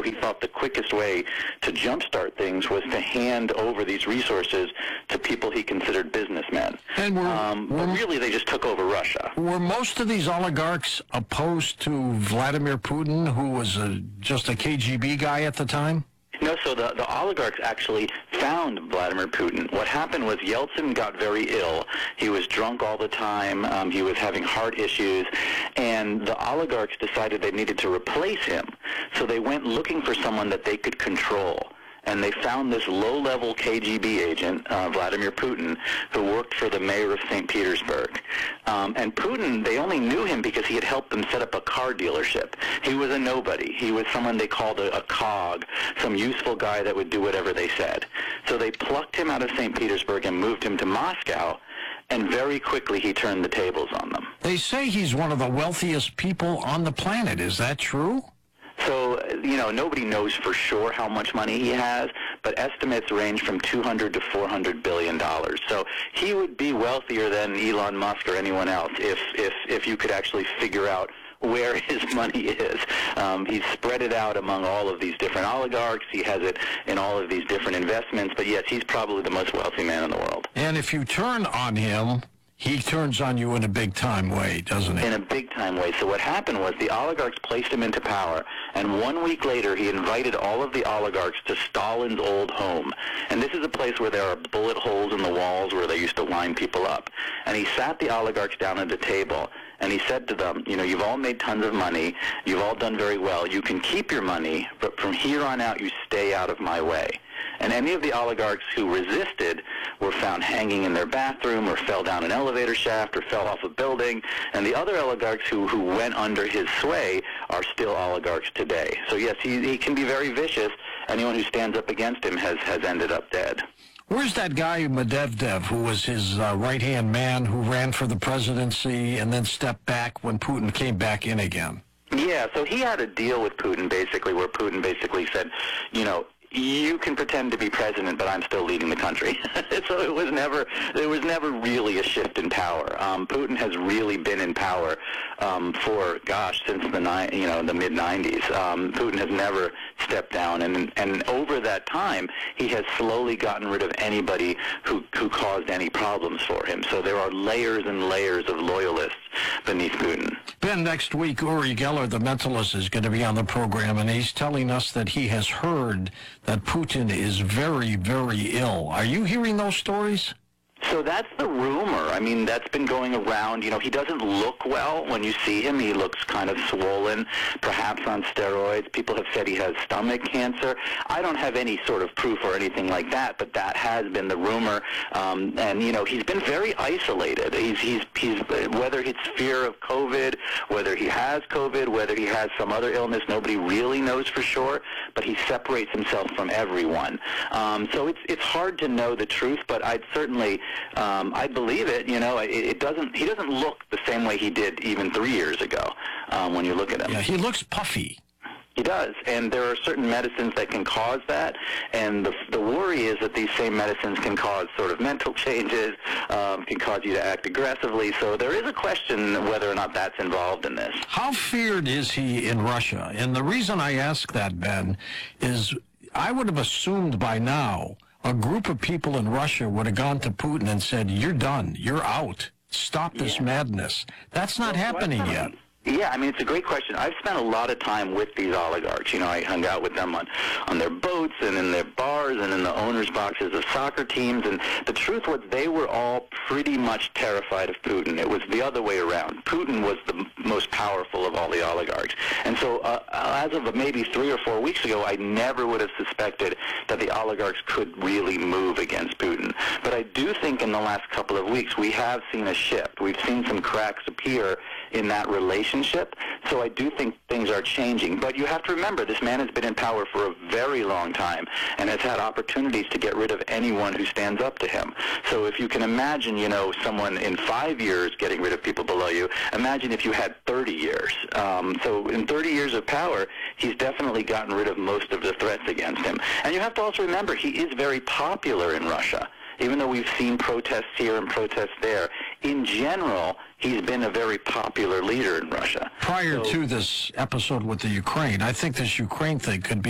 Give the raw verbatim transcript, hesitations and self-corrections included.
so he thought the quickest way to jumpstart things was to hand over these resources to people he considered businessmen. And were, um, were, but really, they just took over Russia. Were most of these oligarchs opposed to Vladimir Putin, who was a, just a K G B guy at the time? No, so the, the oligarchs actually found Vladimir Putin. What happened was Yeltsin got very ill. He was drunk all the time. Um, he was having heart issues. And the oligarchs decided they needed to replace him. So they went looking for someone that they could control. And they found this low-level K G B agent, uh, Vladimir Putin, who worked for the mayor of Saint Petersburg. Um, and Putin, they only knew him because he had helped them set up a car dealership. He was a nobody. He was someone they called a, a cog, some useful guy that would do whatever they said. So they plucked him out of Saint Petersburg and moved him to Moscow, and very quickly he turned the tables on them. They say he's one of the wealthiest people on the planet. Is that true? So, you know, nobody knows for sure how much money he has, but estimates range from two hundred to four hundred billion dollars. So he would be wealthier than Elon Musk or anyone else if, if, if you could actually figure out where his money is. Um, he's spread it out among all of these different oligarchs. He has it in all of these different investments. But, yes, he's probably the most wealthy man in the world. And if you turn on him, he turns on you in a big-time way, doesn't he? In a big-time way. So what happened was the oligarchs placed him into power, and one week later he invited all of the oligarchs to Stalin's old home. And this is a place where there are bullet holes in the walls where they used to line people up. And he sat the oligarchs down at a table, and he said to them, you know, you've all made tons of money. You've all done very well. You can keep your money, but from here on out you stay out of my way. And any of the oligarchs who resisted were found hanging in their bathroom or fell down an elevator shaft or fell off a building. And the other oligarchs who, who went under his sway are still oligarchs today. So, yes, he, he can be very vicious. Anyone who stands up against him has, has ended up dead. Where's that guy, Medvedev, who was his uh, right-hand man who ran for the presidency and then stepped back when Putin came back in again? Yeah, so he had a deal with Putin, basically, where Putin basically said, you know, you can pretend to be president, but I'm still leading the country. So it was never, there was never really a shift in power. Um, Putin has really been in power um, for, gosh, since the ni- you know the mid nineties. Um, Putin has never stepped down, and and over that time, he has slowly gotten rid of anybody who who caused any problems for him. So there are layers and layers of loyalists beneath Putin. Ben, next week, Uri Geller, the mentalist, is going to be on the program, and he's telling us that he has heard that Putin is very, very ill. Are you hearing those stories? So that's the rumor. I mean, that's been going around. You know, he doesn't look well when you see him. He looks kind of swollen, perhaps on steroids. People have said he has stomach cancer. I don't have any sort of proof or anything like that, but that has been the rumor. Um, and, you know, he's been very isolated. He's, he's, he's, whether it's fear of COVID, whether he has COVID, whether he has some other illness, nobody really knows for sure, but he separates himself from everyone. Um, so it's, it's hard to know the truth, but I'd certainly... Um, I believe it. You know, it, it doesn't. He doesn't look the same way he did even three years ago. Um, when you look at him, yeah, he looks puffy. He does, and there are certain medicines that can cause that, and the, the worry is that these same medicines can cause sort of mental changes, um, can cause you to act aggressively, so there is a question whether or not that's involved in this. How feared is he in Russia? And the reason I ask that, Ben, is I would have assumed by now a group of people in Russia would have gone to Putin and said, you're done, you're out, stop this yeah. madness. That's not well, happening well, yet. Yeah, I mean, it's a great question. I've spent a lot of time with these oligarchs. You know, I hung out with them on, on their boats and in their bars and in the owners' boxes of soccer teams. And the truth was they were all pretty much terrified of Putin. It was the other way around. Putin was the most powerful of all the oligarchs. And so uh, as of maybe three or four weeks ago, I never would have suspected that the oligarchs could really move against Putin. But I do think in the last couple of weeks we have seen a shift. We've seen some cracks appear in that relationship. So I do think things are changing. But you have to remember, this man has been in power for a very long time and has had opportunities to get rid of anyone who stands up to him. So if you can imagine, you know, someone in five years getting rid of people below you, imagine if you had thirty years. Um, so in thirty years of power, he's definitely gotten rid of most of the threats against him. And you have to also remember, he is very popular in Russia. Even though we've seen protests here and protests there, in general, he's been a very popular leader in Russia. Prior so, to this episode with the Ukraine, I think this Ukraine thing could be